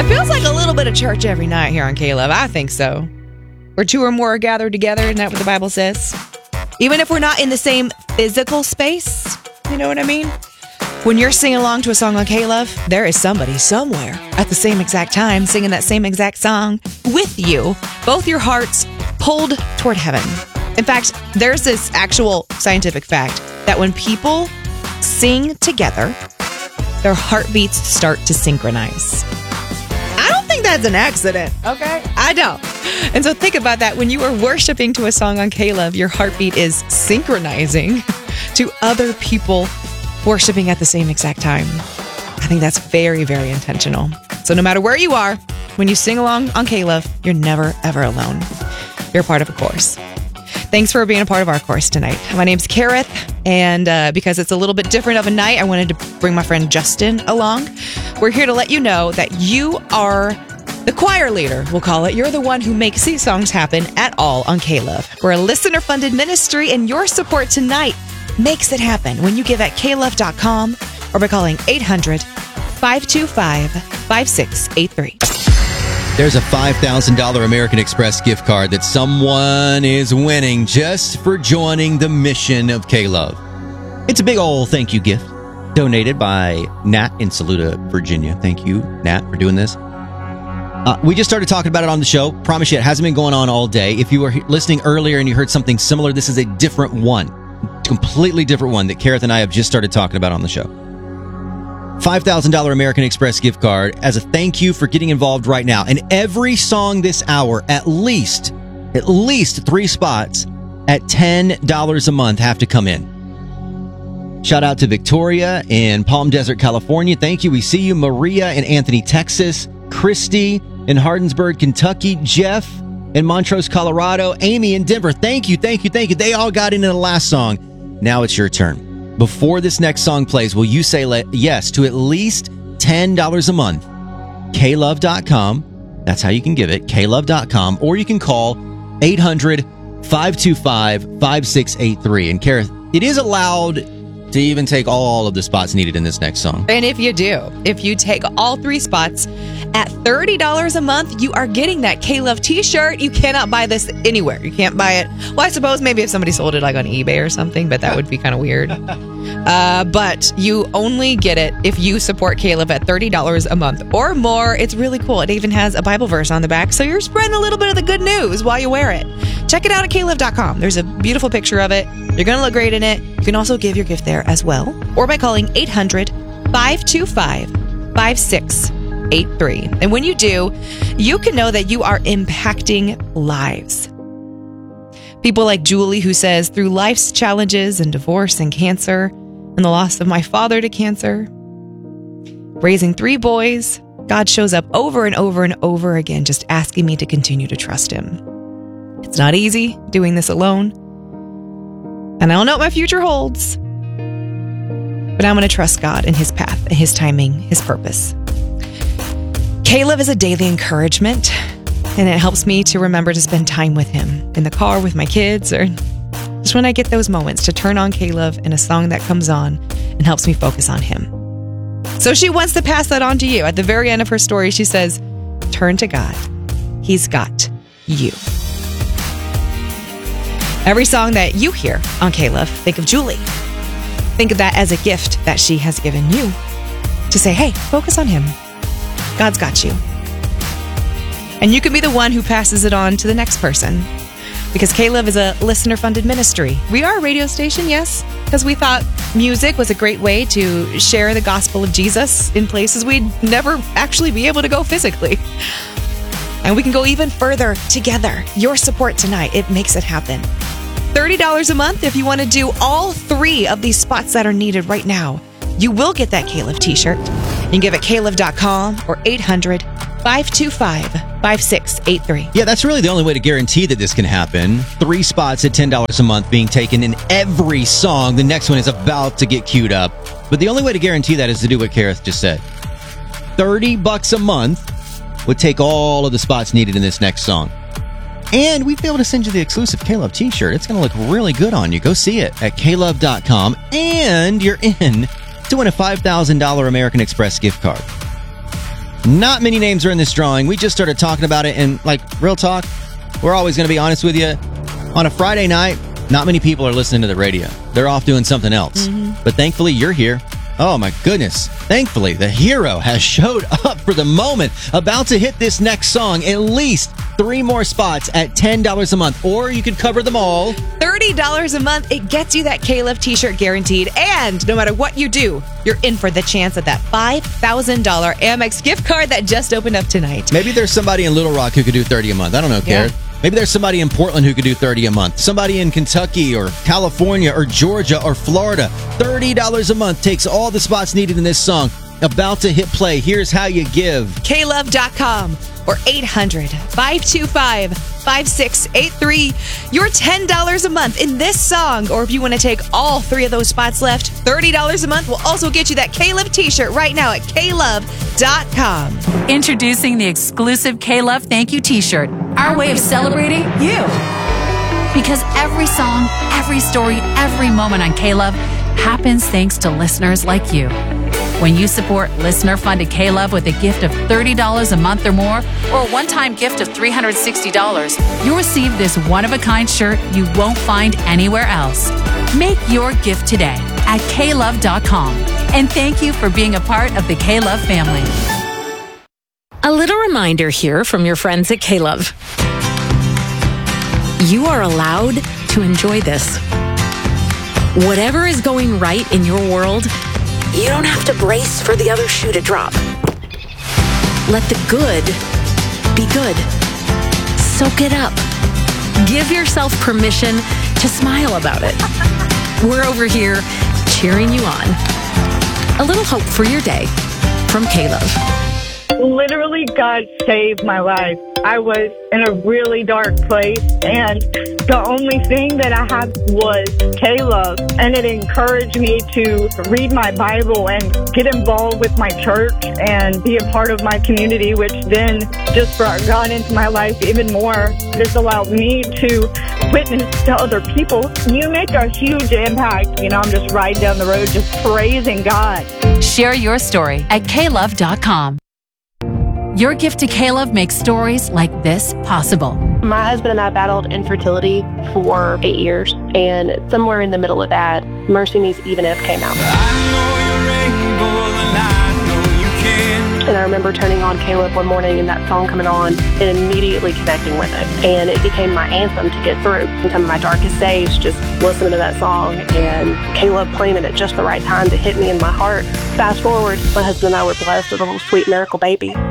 Feels like a little bit of church every night here on K-Love. I think so. Where two or more are gathered together, isn't that what the Bible says? Even if we're not in the same physical space, you know what I mean? When you're singing along to a song on K-Love, there is somebody somewhere at the same exact time singing that same exact song with you. Both your hearts pulled toward heaven. In fact, there's this actual scientific fact that when people sing together, their heartbeats start to synchronize. I don't think that's an accident, okay? I don't. And so think about that. When you are worshiping to a song on K-Love, your heartbeat is synchronizing to other people worshiping at the same exact time. I think that's very, very intentional. So no matter where you are, when you sing along on K-Love, you're never, ever alone. You're a part of a chorus. Thanks for being a part of our course tonight. My name's Kareth, and because it's a little bit different of a night, I wanted to bring my friend Justin along. We're here to let you know that you are the choir leader, we'll call it. You're the one who makes these songs happen at all on K-Love. We're a listener-funded ministry, and your support tonight makes it happen when you give at klove.com or by calling 800-525-5683. There's a $5,000 American Express gift card that someone is winning just for joining the mission of K-Love. It's a big old thank you gift donated by Nat in Saluda, Virginia. Thank you, Nat, for doing this. We just started talking about it on the show. Promise you, it hasn't been going on all day. If you were listening earlier and you heard something similar, this is a different one. Completely different one that Kareth and I have just started talking about on the show. $5,000 American Express gift card as a thank you for getting involved right now. And every song this hour, at least 3 spots at $10 a month have to come in. Shout out to Victoria in Palm Desert, California. Thank you. We see you. Maria in Anthony, Texas. Christy in Hardinsburg, Kentucky. Jeff in Montrose, Colorado. Amy in Denver. Thank you. They all got into the last song. Now it's your turn. Before this next song plays, will you say yes to at least $10 a month? klove.com. That's how you can give it. klove.com. Or you can call 800-525-5683. And Kareth, it is allowed to even take all of the spots needed in this next song. And if you take all 3 spots at $30 a month, you are getting that K-Love t-shirt. You cannot buy this anywhere. You can't buy it. Well, I suppose maybe if somebody sold it like on eBay or something, but that would be kind of weird. But you only get it if you support K-Love at $30 a month or more. It's really cool. It even has a Bible verse on the back, so you're spreading a little bit of the good news while you wear it. Check it out at klove.com. There's a beautiful picture of it. You're going to look great in it. You can also give your gift there as well, or by calling 800-525-5683. And when you do, you can know that you are impacting lives. People like Julie, who says, through life's challenges and divorce and cancer and the loss of my father to cancer, raising 3 boys, God shows up over and over and over again, just asking me to continue to trust him. It's not easy doing this alone, and I don't know what my future holds, but I'm going to trust God in his path, his timing, his purpose. K-Love is a daily encouragement, and it helps me to remember to spend time with him in the car with my kids, or just when I get those moments to turn on K-Love and a song that comes on and helps me focus on him. So she wants to pass that on to you. At the very end of her story, she says, turn to God. He's got you. Every song that you hear on K-Love, think of Julie. Think of that as a gift that she has given you to say, hey, focus on him. God's got you. And you can be the one who passes it on to the next person, because K-Love is a listener-funded ministry. We are a radio station, yes, because we thought music was a great way to share the gospel of Jesus in places we'd never actually be able to go physically. And we can go even further together. Your support tonight, it makes it happen. $30 a month if you want to do all 3 of these spots that are needed right now. You will get that K-Love t-shirt. You can give it klove.com or 800-525-5683. Yeah, that's really the only way to guarantee that this can happen. 3 spots at $10 a month being taken in every song. The next one is about to get queued up. But the only way to guarantee that is to do what Kareth just said. $30 a month would take all of the spots needed in this next song. And we'd be able to send you the exclusive K-Love t-shirt. It's going to look really good on you. Go see it at klove.com. And you're in to win a $5,000 American Express gift card. Not many names are in this drawing. We just started talking about it, and like, real talk, we're always going to be honest with you. On a Friday night, not many people are listening to the radio. They're off doing something else. But thankfully, you're here. Oh my goodness. Thankfully, the hero has showed up for the moment. About to hit this next song. At least 3 more spots at $10 a month. Or you could cover them all. $30 a month. It gets you that K-Love t-shirt guaranteed. And no matter what you do, you're in for the chance at that $5,000 Amex gift card that just opened up tonight. Maybe there's somebody in Little Rock who could do 30 a month. I don't know, Garrett. Maybe there's somebody in Portland who could do 30 a month. Somebody in Kentucky or California or Georgia or Florida. $30 a month takes all the spots needed in this song. About to hit play. Here's how you give. KLove.com or 800-525-5683. Your $10 a month in this song. Or if you want to take all 3 of those spots left, $30 a month will also get you that K-Love t-shirt right now at KLove.com. Introducing the exclusive K-Love Thank You t-shirt. Our way of celebrating you. Because every song, every story, every moment on K-Love happens thanks to listeners like you. When you support listener-funded K-Love with a gift of $30 a month or more, or a one-time gift of $360, you'll receive this one-of-a-kind shirt you won't find anywhere else. Make your gift today at KLove.com. And thank you for being a part of the K-Love family. A little reminder here from your friends at K-Love. You are allowed to enjoy this. Whatever is going right in your world, you don't have to brace for the other shoe to drop. Let the good be good. Soak it up. Give yourself permission to smile about it. We're over here cheering you on. A little hope for your day from K-Love. Literally, God saved my life. I was in a really dark place, and the only thing that I had was K-Love, and it encouraged me to read my Bible and get involved with my church and be a part of my community, which then just brought God into my life even more. This allowed me to witness to other people. You make a huge impact. I'm just riding down the road just praising God. Share your story at KLove.com. Your gift to K-Love makes stories like this possible. My husband and I battled infertility for 8 years, and somewhere in the middle of that, Mercy Me's Even If came out. And I remember turning on K-Love one morning and that song coming on and immediately connecting with it. And it became my anthem to get through. In some of my darkest days, just listening to that song and K-Love playing it at just the right time to hit me in my heart. Fast forward, my husband and I were blessed with a little sweet miracle baby.